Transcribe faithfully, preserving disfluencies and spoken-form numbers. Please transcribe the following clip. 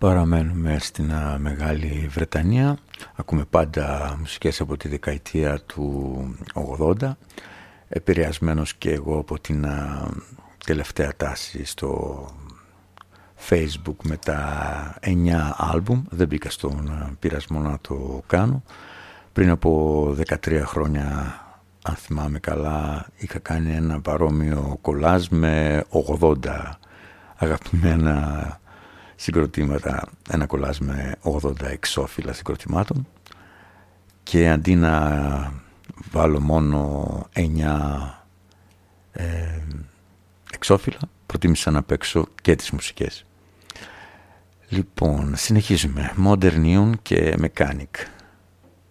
Παραμένουμε στην Μεγάλη Βρετανία. Ακούμε πάντα μουσικές από τη δεκαετία του ογδόντα. Επηρεασμένος και εγώ από την τελευταία τάση στο Facebook με τα εννιά άλμπουμ. Δεν μπήκα στον πειρασμό να το κάνω. Πριν από δεκατρία χρόνια, αν θυμάμαι καλά, είχα κάνει ένα παρόμοιο κολάζ με ογδόντα αγαπημένα συγκροτήματα, ένα κολάζ με ογδόντα εξώφυλλα συγκροτημάτων, και αντί να βάλω μόνο εννιά ε, εξώφυλλα, προτίμησα να παίξω και τις μουσικές. Λοιπόν, συνεχίζουμε. Modern Neon και Mechanic.